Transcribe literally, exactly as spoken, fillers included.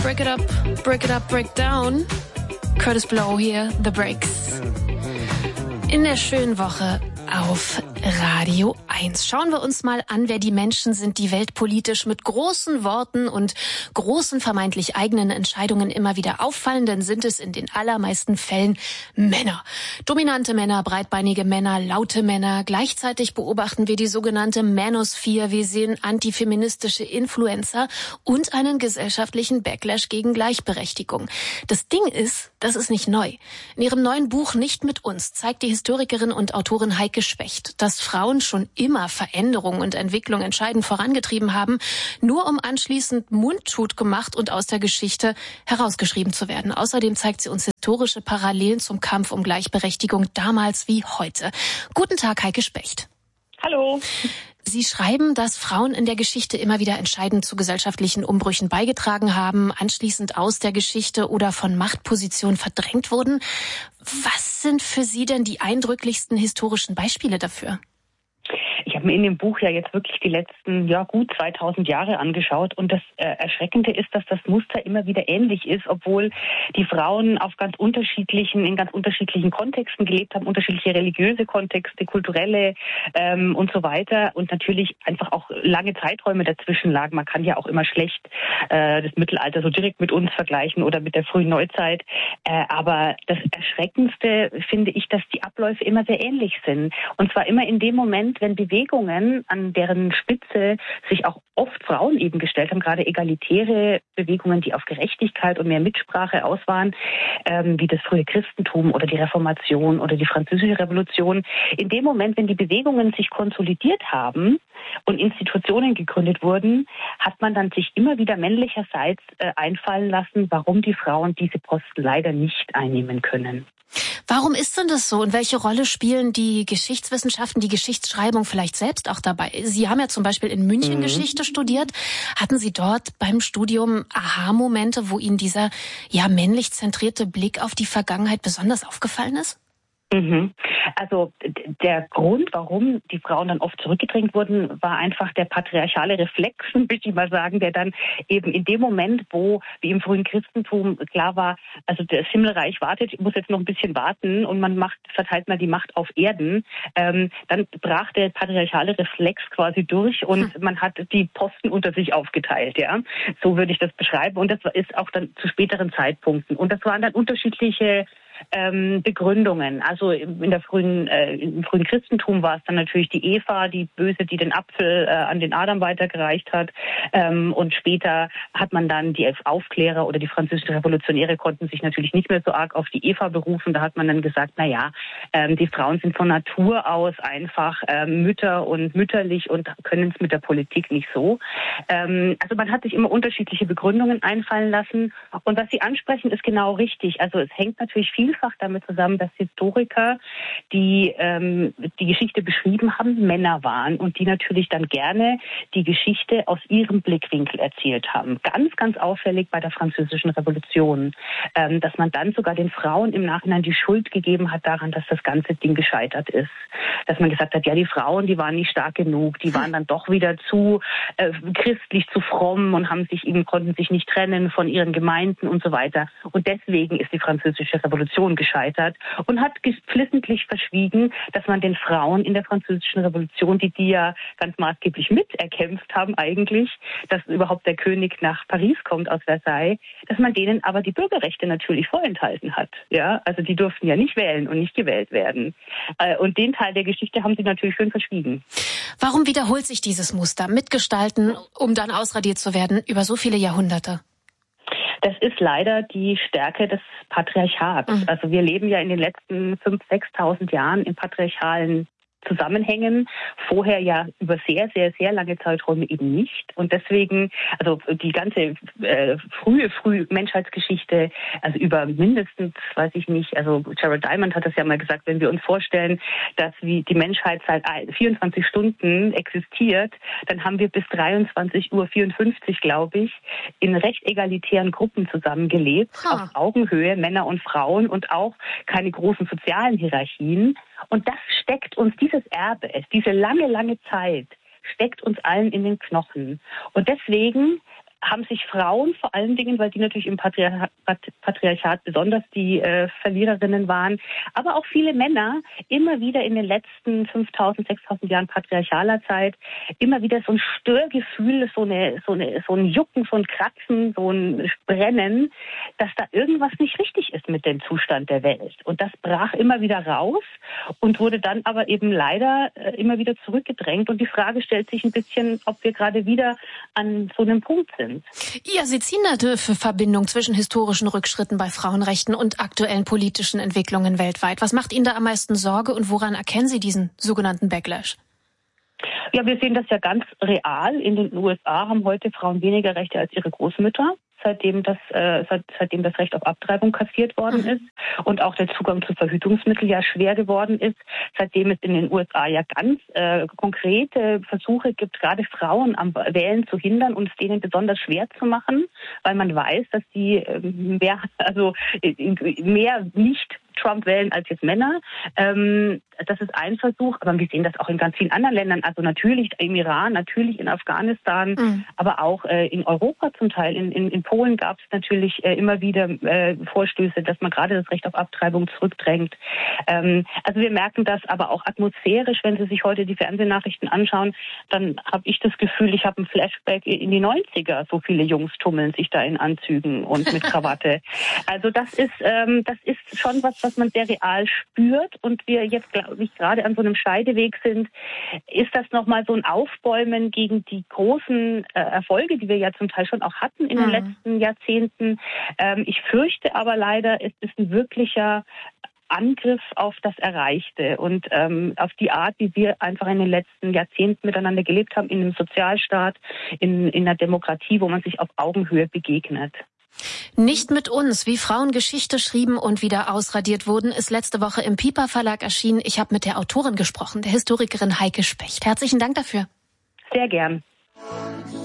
Break it up, break it up, break down. Curtis Blow hier, The Breaks. In der schönen Woche auf Radio eins. Schauen wir uns mal an, wer die Menschen sind, die weltpolitisch mit großen Worten und großen vermeintlich eigenen Entscheidungen immer wieder auffallen, denn sind es in den allermeisten Fällen Männer. Dominante Männer, breitbeinige Männer, laute Männer. Gleichzeitig beobachten wir die sogenannte Manosphere. Wir sehen antifeministische Influencer und einen gesellschaftlichen Backlash gegen Gleichberechtigung. Das Ding ist, das ist nicht neu. In ihrem neuen Buch Nicht mit uns zeigt die Historikerin und Autorin Heike Specht, dass Frauen schon immer Veränderung und Entwicklung entscheidend vorangetrieben haben, nur um anschließend mundtot gemacht und aus der Geschichte herausgeschrieben zu werden. Außerdem zeigt sie uns historische Parallelen zum Kampf um Gleichberechtigung damals wie heute. Guten Tag, Heike Specht. Hallo. Sie schreiben, dass Frauen in der Geschichte immer wieder entscheidend zu gesellschaftlichen Umbrüchen beigetragen haben, anschließend aus der Geschichte oder von Machtpositionen verdrängt wurden. Was sind für Sie denn die eindrücklichsten historischen Beispiele dafür? Ich habe mir in dem Buch ja jetzt wirklich die letzten, ja gut zweitausend Jahre angeschaut und das äh, Erschreckende ist, dass das Muster immer wieder ähnlich ist, obwohl die Frauen auf ganz unterschiedlichen, in ganz unterschiedlichen Kontexten gelebt haben, unterschiedliche religiöse Kontexte, kulturelle ähm, und so weiter und natürlich einfach auch lange Zeiträume dazwischen lagen. Man kann ja auch immer schlecht äh, das Mittelalter so direkt mit uns vergleichen oder mit der frühen Neuzeit, äh, aber das Erschreckendste finde ich, dass die Abläufe immer sehr ähnlich sind und zwar immer in dem Moment, wenn Bewegungen, an deren Spitze sich auch oft Frauen eben gestellt haben, gerade egalitäre Bewegungen, die auf Gerechtigkeit und mehr Mitsprache aus waren, ähm, wie das frühe Christentum oder die Reformation oder die Französische Revolution. In dem Moment, wenn die Bewegungen sich konsolidiert haben und Institutionen gegründet wurden, hat man dann sich immer wieder männlicherseits äh, einfallen lassen, warum die Frauen diese Posten leider nicht einnehmen können. Warum ist denn das so? Und welche Rolle spielen die Geschichtswissenschaften, die Geschichtsschreibung vielleicht selbst auch dabei? Sie haben ja zum Beispiel in München mhm. Geschichte studiert. Hatten Sie dort beim Studium Aha-Momente, wo Ihnen dieser ja männlich zentrierte Blick auf die Vergangenheit besonders aufgefallen ist? Mhm. Also der Grund, warum die Frauen dann oft zurückgedrängt wurden, war einfach der patriarchale Reflex, würde ich mal sagen, der dann eben in dem Moment, wo wie im frühen Christentum klar war, also das Himmelreich wartet, ich muss jetzt noch ein bisschen warten und man macht, verteilt mal die Macht auf Erden, ähm, dann brach der patriarchale Reflex quasi durch und hm. man hat die Posten unter sich aufgeteilt, ja. So würde ich das beschreiben und das ist auch dann zu späteren Zeitpunkten und das waren dann unterschiedliche Ähm, Begründungen. Also in der frühen, äh, im frühen Christentum war es dann natürlich die Eva, die Böse, die den Apfel äh, an den Adam weitergereicht hat. Ähm, und später hat man dann die Aufklärer oder die französischen Revolutionäre konnten sich natürlich nicht mehr so arg auf die Eva berufen. Da hat man dann gesagt, na ja, ähm, die Frauen sind von Natur aus einfach ähm, Mütter und mütterlich und können es mit der Politik nicht so. Ähm, also man hat sich immer unterschiedliche Begründungen einfallen lassen. Und was Sie ansprechen, ist genau richtig. Also es hängt natürlich viel vielfach damit zusammen, dass Historiker, die ähm, die Geschichte beschrieben haben, Männer waren und die natürlich dann gerne die Geschichte aus ihrem Blickwinkel erzählt haben. Ganz, ganz auffällig bei der Französischen Revolution, ähm, dass man dann sogar den Frauen im Nachhinein die Schuld gegeben hat daran, dass das ganze Ding gescheitert ist. Dass man gesagt hat, ja, die Frauen, die waren nicht stark genug, die waren dann doch wieder zu äh, christlich, zu fromm und haben sich eben, konnten sich nicht trennen von ihren Gemeinden und so weiter. Und deswegen ist die Französische Revolution gescheitert und hat geflissentlich verschwiegen, dass man den Frauen in der Französischen Revolution, die die ja ganz maßgeblich miterkämpft haben eigentlich, dass überhaupt der König nach Paris kommt aus Versailles, dass man denen aber die Bürgerrechte natürlich vorenthalten hat. Ja, also die durften ja nicht wählen und nicht gewählt werden. Und den Teil der Geschichte haben sie natürlich schön verschwiegen. Warum wiederholt sich dieses Muster? Mitgestalten, um dann ausradiert zu werden, über so viele Jahrhunderte? Das ist leider die Stärke des Patriarchats. Mhm. Also wir leben ja in den letzten fünftausend, sechstausend Jahren in patriarchalen Zusammenhängen, vorher ja über sehr, sehr, sehr lange Zeiträume eben nicht. Und deswegen, also die ganze äh, frühe, frühe Menschheitsgeschichte, also über mindestens, weiß ich nicht, also Jared Diamond hat das ja mal gesagt, wenn wir uns vorstellen, dass wie die Menschheit seit vierundzwanzig Stunden existiert, dann haben wir bis dreiundzwanzig Uhr vierundfünfzig, glaube ich, in recht egalitären Gruppen zusammengelebt, huh. auf Augenhöhe, Männer und Frauen und auch keine großen sozialen Hierarchien. Und das steckt uns, dieses Erbe, diese lange, lange Zeit, steckt uns allen in den Knochen. Und deswegen haben sich Frauen vor allen Dingen, weil die natürlich im Patriarchat, Patriarchat besonders die äh, Verliererinnen waren, aber auch viele Männer immer wieder in den letzten fünftausend, sechstausend Jahren patriarchaler Zeit immer wieder so ein Störgefühl, so eine, so eine, so ein Jucken, so ein Kratzen, so ein Brennen, dass da irgendwas nicht richtig ist mit dem Zustand der Welt. Und das brach immer wieder raus und wurde dann aber eben leider äh, immer wieder zurückgedrängt. Und die Frage stellt sich ein bisschen, ob wir gerade wieder an so einem Punkt sind. Ja, Sie ziehen eine Verbindung zwischen historischen Rückschritten bei Frauenrechten und aktuellen politischen Entwicklungen weltweit. Was macht Ihnen da am meisten Sorge und woran erkennen Sie diesen sogenannten Backlash? Ja, wir sehen das ja ganz real. In den U S A haben heute Frauen weniger Rechte als ihre Großmütter, seitdem das, äh, seit, seitdem das Recht auf Abtreibung kassiert worden mhm. ist und auch der Zugang zu Verhütungsmitteln ja schwer geworden ist, seitdem es in den U S A ja ganz äh, konkrete Versuche gibt, gerade Frauen am Wählen zu hindern und es denen besonders schwer zu machen, weil man weiß, dass die äh, mehr, also äh, mehr nicht Trump wählen als jetzt Männer. Ähm, das ist ein Versuch, aber wir sehen das auch in ganz vielen anderen Ländern. Also natürlich im Iran, natürlich in Afghanistan, mhm. aber auch äh, in Europa zum Teil. In, in, in Polen gab es natürlich äh, immer wieder äh, Vorstöße, dass man gerade das Recht auf Abtreibung zurückdrängt. Ähm, also wir merken das aber auch atmosphärisch, wenn Sie sich heute die Fernsehnachrichten anschauen, dann habe ich das Gefühl, ich habe ein Flashback in die neunziger. So viele Jungs tummeln sich da in Anzügen und mit Krawatte. Also das ist, ähm, das ist schon was, was man sehr real spürt und wir jetzt, glaube ich, gerade an so einem Scheideweg sind, ist das nochmal so ein Aufbäumen gegen die großen äh, Erfolge, die wir ja zum Teil schon auch hatten in mhm. den letzten Jahrzehnten. Ähm, ich fürchte aber leider, es ist ein wirklicher Angriff auf das Erreichte und ähm, auf die Art, wie wir einfach in den letzten Jahrzehnten miteinander gelebt haben, in einem Sozialstaat, in, in einer Demokratie, wo man sich auf Augenhöhe begegnet. Nicht mit uns, wie Frauen Geschichte schrieben und wieder ausradiert wurden, ist letzte Woche im Piper Verlag erschienen. Ich habe mit der Autorin gesprochen, der Historikerin Heike Specht. Herzlichen Dank dafür. Sehr gern.